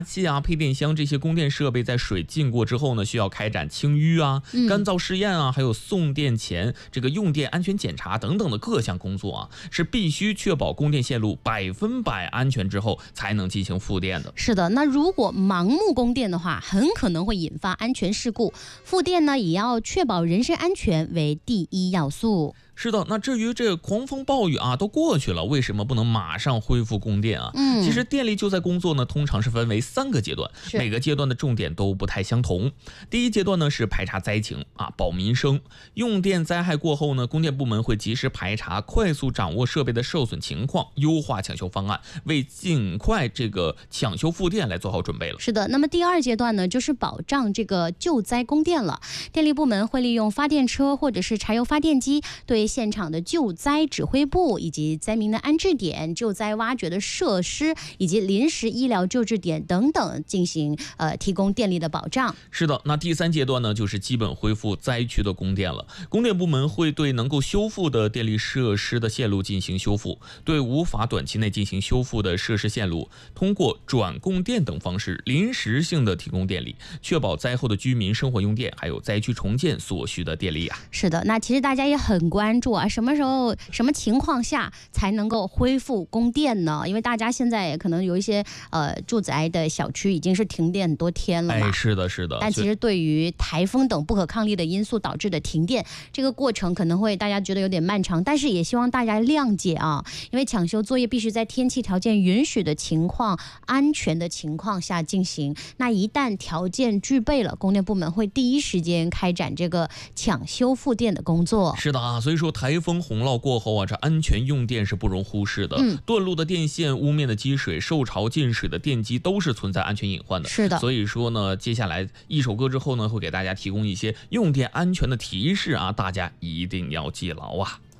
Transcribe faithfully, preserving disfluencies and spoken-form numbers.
器啊、配电箱这些供电设备在水浸过之后呢，需要开展清淤啊、干燥试验啊，还有送电前这个用电安全检查等等的各项工作啊，是必须确保供电线路百分百安全之后才能进行复电的。 是的，那如果盲目供电的话，很可能会引发安全事故。复电呢，也要确保人身安全为第一要素。 是的，那至于这狂风暴雨啊都过去了，为什么不能马上恢复供电啊？ 嗯， 其实电力救灾工作呢，通常是分为三个阶段，每个阶段的重点都不太相同。第一阶段呢是排查灾情啊，保民生。用电灾害过后呢，供电部门会及时排查，快速掌握设备的受损情况，优化抢修方案，为尽快这个抢修复电来做好准备了。 是的，那么第二阶段呢，就是保障这个救灾供电了。电力部门会利用发电车或者是柴油发电机，对现场的救灾指挥部以及灾民的安置点、救灾挖掘的设施以及临时医疗救治点等等进行呃提供电力的保障。 是的，那第三阶段呢，就是基本恢复灾区的供电了。供电部门会对能够修复的电力设施的线路进行修复，对无法短期内进行修复的设施线路，通过转供电等方式临时性的提供电力，确保灾后的居民生活用电还有灾区重建所需的电力啊。 是的，那其实大家也很关注啊，什么时候、什么情况下才能够恢复供电呢？因为大家现在可能有一些呃住宅的小区已经是停电很多天了嘛。 哎，是的，是的。 但其实对于台风等不可抗力的因素导致的停电，这个过程可能会大家觉得有点漫长，但是也希望大家谅解啊，因为抢修作业必须在天气条件允许的情况、安全的情况下进行。那一旦条件具备了，供电部门会第一时间开展这个抢修复电的工作。 是的啊，所以说台风洪涝过后啊，这安全用电是不容忽视的。嗯，断路的电线、污面的积水、受潮进水的电机都是存在安全隐患的。 是的， 所以说呢，接下来一首歌之后呢，会给大家提供一些用电安全的提示啊，大家一定要记牢啊。